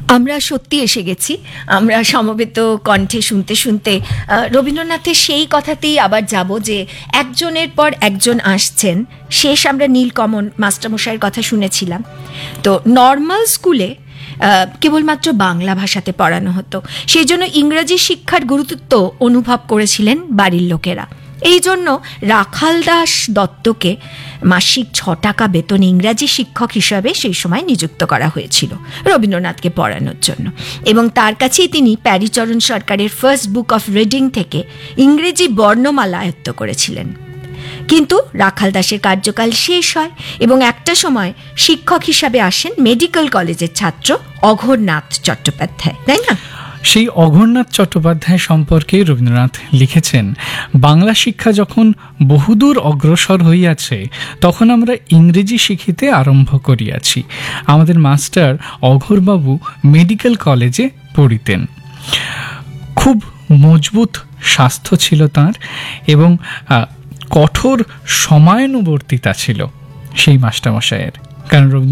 আমরা সত্যি এসে গেছি। আমরা সমবেত কণ্ঠে শুনতে শুনতে রবীন্দ্রনাথের সেই কথাতেই আবার যাব যে একজনের পর একজন আসছেন। শেষ আমরা নীলকমল মাস্টারমশাইয়ের কথা শুনেছিলাম। তো নর্মাল স্কুলে কেবলমাত্র বাংলা ভাষাতে পড়ানো হতো, সেই জন্য ইংরেজি শিক্ষার গুরুত্ব অনুভব করেছিলেন বাড়ির লোকেরা। এই জন্য রাখাল দাস দত্তকে মাসিক 6 টাকা বেতন ইংরাজি শিক্ষক হিসাবে সেই সময় নিযুক্ত করা হয়েছিল রবীন্দ্রনাথকে পড়ানোর জন্য, এবং তার কাছেই তিনি প্যারীচরণ সরকারের ফার্স্ট বুক অফ রিডিং থেকে ইংরেজি বর্ণমালা আয়ত্ত করেছিলেন। কিন্তু রাখাল দাসের কার্যকাল শেষ হয় এবং একটা সময় শিক্ষক হিসাবে আসেন মেডিকেল কলেজের ছাত্র অঘোরনাথ চট্টোপাধ্যায়, তাই না? সেই অঘোরনাথ চট্টোপাধ্যায় সম্পর্কে রবীন্দ্রনাথ লিখেছেন, বাংলা শিক্ষা যখন বহুদূর অগ্রসর হইয়াছে তখন আমরা ইংরেজি শিখিতে আরম্ভ করিয়াছি। আমাদের মাস্টার অঘোরবাবু মেডিকেল কলেজে পড়িতেন। খুব মজবুত স্বাস্থ্য ছিল তাঁর এবং কঠোর সময়ানুবর্তিতা ছিল সেই মাস্টারমশাইয়ের। কারণ